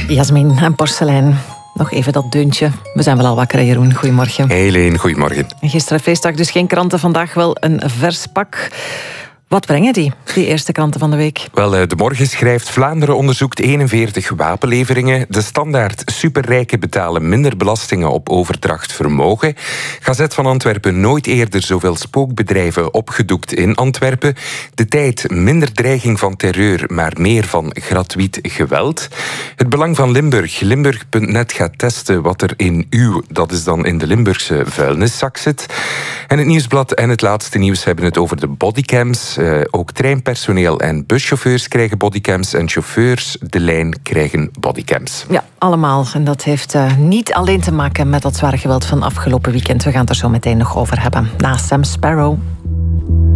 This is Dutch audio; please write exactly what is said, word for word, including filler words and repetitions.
Jasmin en porselein. Nog even dat deuntje. We zijn wel al wakker, Jeroen. Goedemorgen. Hey Leen, goedemorgen. Gisteren feestdag, dus geen kranten. Vandaag wel een vers pak. Wat brengen die, die eerste kranten van de week? Wel, De Morgen schrijft: Vlaanderen onderzoekt eenenveertig wapenleveringen. De Standaard: superrijken betalen minder belastingen op overdracht vermogen. Gazet van Antwerpen: nooit eerder zoveel spookbedrijven opgedoekt in Antwerpen. De Tijd: minder dreiging van terreur, maar meer van gratuit geweld. Het Belang van Limburg: Limburg punt net gaat testen wat er in uw, dat is dan in de Limburgse vuilniszak zit. En het Nieuwsblad en het Laatste Nieuws hebben het over de bodycams. Uh, ook treinpersoneel en buschauffeurs krijgen bodycams en chauffeurs de lijn krijgen bodycams. Ja, allemaal. En dat heeft uh, niet alleen te maken met dat zware geweld van afgelopen weekend. We gaan het er zo meteen nog over hebben. Na Sam Sparrow.